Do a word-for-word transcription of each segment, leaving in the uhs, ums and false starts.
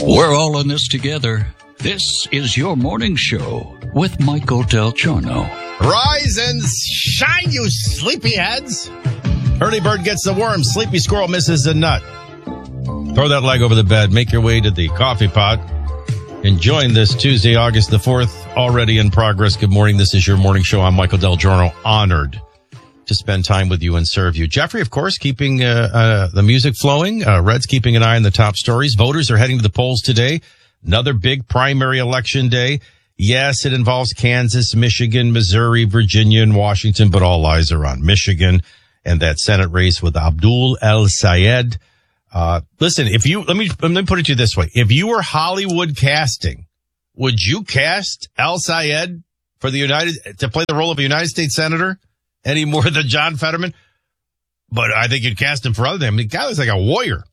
We're all in this together. This is your morning show with Michael Del Giorno. Rise and shine, you sleepyheads. Early bird gets the worm. Sleepy squirrel misses the nut. Throw that leg over the bed. Make your way to the coffee pot. Enjoying this Tuesday, August the fourth, already in progress. Good morning. This is your morning show. I'm Michael Del Giorno. Honored to spend time with you and serve you. Jeffrey, of course, keeping uh, uh, the music flowing. Uh, Red's keeping an eye on the top stories. Voters are heading to the polls today. Another big primary election day. Yes, it involves Kansas, Michigan, Missouri, Virginia, and Washington, but all eyes are on Michigan and that Senate race with Abdul El-Sayed. Uh, listen, if you, let me, let me put it to you this way. If you were Hollywood casting, would you cast El-Sayed for the United, to play the role of a United States Senator any more than John Fetterman? But I think you'd cast him for other than, I mean, the guy looks like a warrior.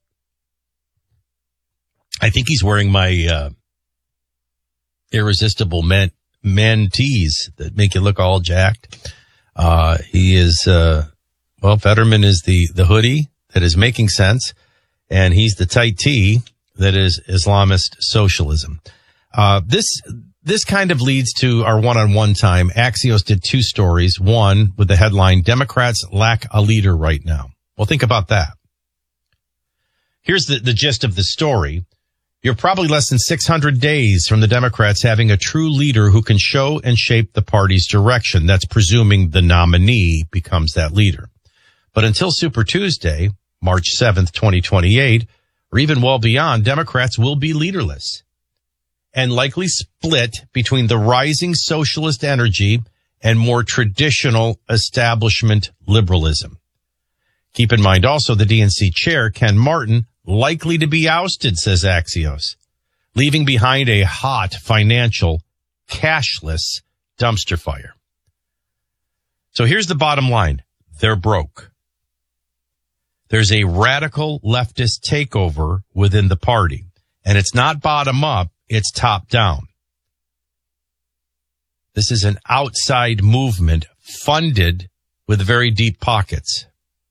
I think he's wearing my, uh, irresistible men, men tees that make you look all jacked. Uh, he is, uh, well, Fetterman is the, the hoodie that is making sense. And he's the tight tee that is Islamist socialism. Uh, this, this kind of leads to our one-on-one time. Axios did two stories. One with the headline, Democrats lack a leader right now. Well, think about that. Here's the, the gist of the story. You're probably less than six hundred days from the Democrats having a true leader who can show and shape the party's direction. That's presuming the nominee becomes that leader. But until Super Tuesday, March seventh, twenty twenty-eight, or even well beyond, Democrats will be leaderless and likely split between the rising socialist energy and more traditional establishment liberalism. Keep in mind also the D N C chair, Ken Martin, likely to be ousted, says Axios, leaving behind a hot financial, cashless dumpster fire. So here's the bottom line. They're broke. There's a radical leftist takeover within the party, and it's not bottom up, it's top down. This is an outside movement funded with very deep pockets.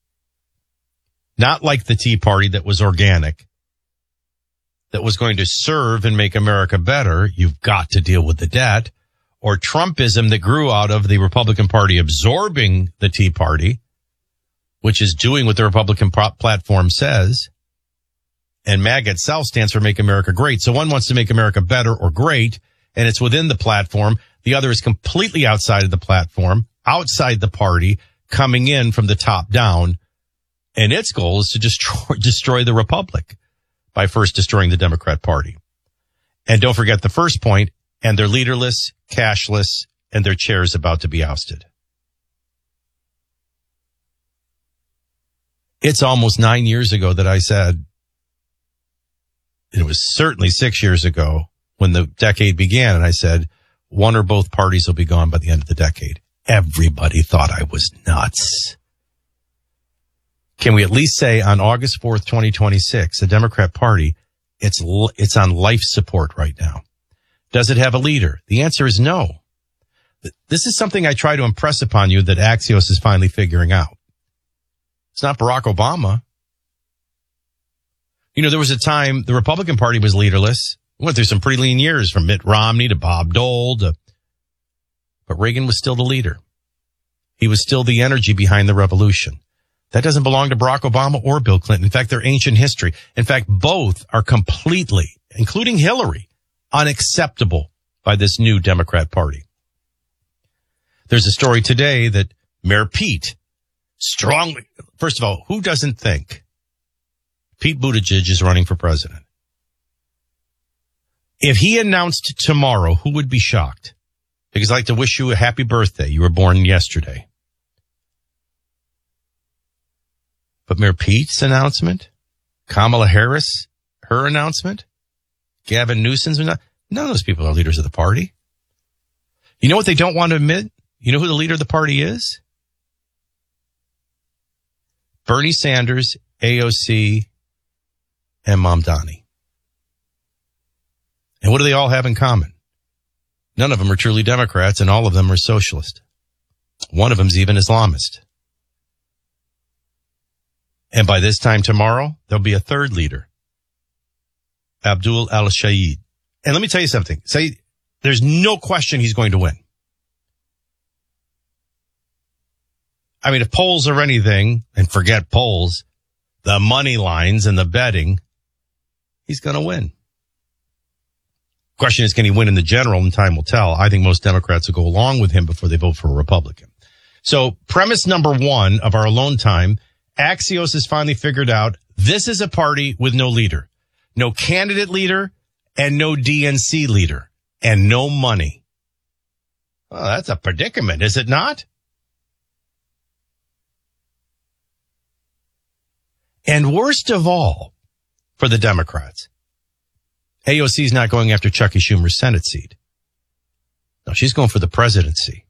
Not like the Tea Party that was organic, that was going to serve and make America better. You've got to deal with the debt. Or Trumpism that grew out of the Republican Party absorbing the Tea Party, which is doing what the Republican platform says. And MAGA itself stands for Make America Great. So one wants to make America better or great, and it's within the platform. The other is completely outside of the platform, outside the party, coming in from the top down. And its goal is to destroy, destroy the Republic by first destroying the Democrat Party. And don't forget the first point, and they're leaderless, cashless, and their chair is about to be ousted. It's almost nine years ago that I said, it was certainly six years ago when the decade began, and I said, one or both parties will be gone by the end of the decade. Everybody thought I was nuts. Can we at least say on August fourth, twenty twenty-six, the Democrat Party, it's it's on life support right now. Does it have a leader? The answer is no. This is something I try to impress upon you that Axios is finally figuring out. It's not Barack Obama. You know, there was a time the Republican Party was leaderless. We went through some pretty lean years from Mitt Romney to Bob Dole to, but Reagan was still the leader. He was still the energy behind the revolution. That doesn't belong to Barack Obama or Bill Clinton. In fact, they're ancient history. In fact, both are completely, including Hillary, unacceptable by this new Democrat Party. There's a story today that Mayor Pete strongly, first of all, who doesn't think Pete Buttigieg is running for president? If he announced tomorrow, who would be shocked? Because I'd like to wish you a happy birthday. You were born yesterday. But Mayor Pete's announcement, Kamala Harris, her announcement, Gavin Newsom's announcement, none of those people are leaders of the party. You know what they don't want to admit? You know who the leader of the party is? Bernie Sanders, A O C, and Mamdani. And what do they all have in common? None of them are truly Democrats, and all of them are socialist. One of them's even Islamist. And by this time tomorrow, there'll be a third leader. Abdul al-Shaid. And let me tell you something. Say, there's no question he's going to win. I mean, if polls are anything, and forget polls, the money lines and the betting, he's going to win. Question is, can he win in the general? And time will tell. I think most Democrats will go along with him before they vote for a Republican. So premise number one of our alone time, Axios has finally figured out this is a party with no leader, no candidate leader, and no D N C leader, and no money. Well, that's a predicament, is it not? And worst of all, for the Democrats, A O C is not going after Chuckie Schumer's Senate seat. No, she's going for the presidency.